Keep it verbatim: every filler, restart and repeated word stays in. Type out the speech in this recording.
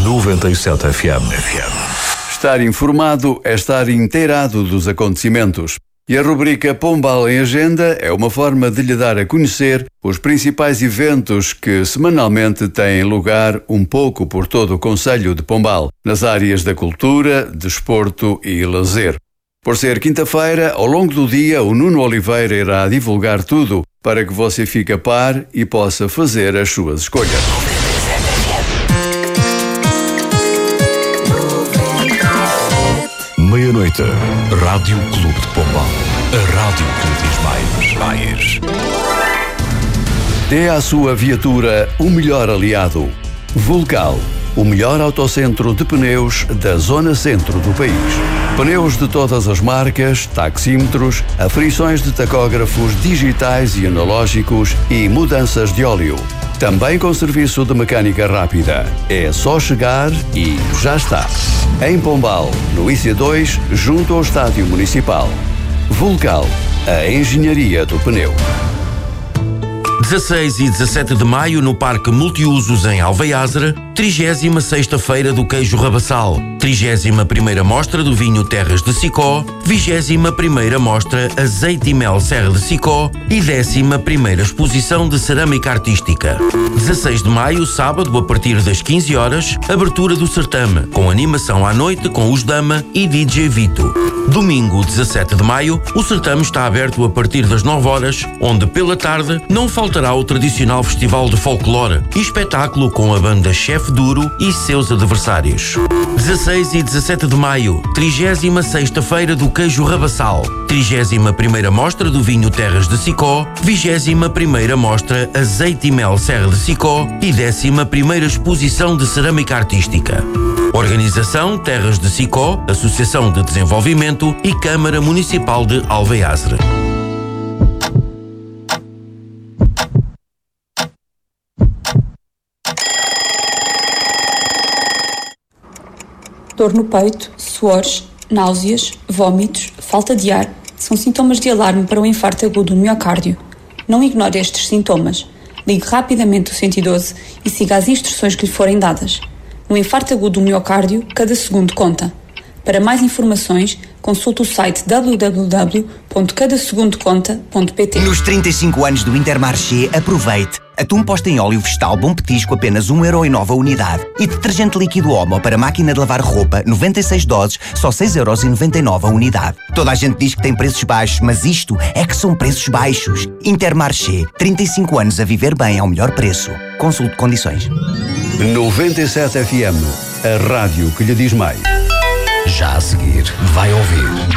noventa e sete F M. Estar informado é estar inteirado dos acontecimentos. E a rubrica Pombal em Agenda é uma forma de lhe dar a conhecer os principais eventos que semanalmente têm lugar um pouco por todo o concelho de Pombal, nas áreas da cultura, desporto e lazer. Por ser quinta-feira, ao longo do dia, o Nuno Oliveira irá divulgar tudo para que você fique a par e possa fazer as suas escolhas. Meia-noite, Rádio Clube de Pombal. A rádio que lhe diz mais. mais. Dê à sua viatura o melhor aliado. Vulcal, o melhor autocentro de pneus da zona centro do país. Pneus de todas as marcas, taxímetros, aferições de tacógrafos digitais e analógicos e mudanças de óleo. Também com serviço de mecânica rápida. É só chegar e já está. Em Pombal, no I C dois, junto ao Estádio Municipal. Vulcal, a engenharia do pneu. dezasseis e dezassete de maio no Parque Multiusos em Alveiazra, trigésima sexta Feira do Queijo Rabassal, trigésima primeira Mostra do Vinho Terras de Sicó, vigésima primeira Mostra Azeite e Mel Serra de Sicó e décima primeira Exposição de Cerâmica Artística. dezasseis de maio, sábado, a partir das quinze horas, abertura do certame, com animação à noite com os Dama e D J Vito. Domingo, dezassete de maio, o certame está aberto a partir das nove horas, onde pela tarde não faltará o tradicional festival de folclore e espetáculo com a banda Chefe Duro e seus adversários. dezasseis e dezassete de maio, trigésima sexta Feira do Queijo Rabassal, trigésima primeira Mostra do Vinho Terras de Sicó, vigésima primeira Mostra Azeite e Mel Serra de Sicó e décima primeira Exposição de Cerâmica Artística. Organização Terras de Sicó, Associação de Desenvolvimento e Câmara Municipal de Alveiazre. Dor no peito, suores, náuseas, vômitos, falta de ar são sintomas de alarme para o infarto agudo do miocárdio. Não ignore estes sintomas. Ligue rapidamente o cento e doze e siga as instruções que lhe forem dadas. No infarto agudo do miocárdio, cada segundo conta. Para mais informações, consulte o site w w w ponto cada segundo conta ponto p t. Nos trinta e cinco anos do Intermarché, aproveite. Atum posto em óleo vegetal Bom Petisco, apenas um euro e nove a unidade. E detergente líquido Omo para máquina de lavar roupa, noventa e seis doses, só seis euros e noventa e nove a unidade. Toda a gente diz que tem preços baixos, mas isto é que são preços baixos. Intermarché, trinta e cinco anos a viver bem ao melhor preço. Consulte condições. noventa e sete F M, a rádio que lhe diz mais. Já a seguir, vai ouvir.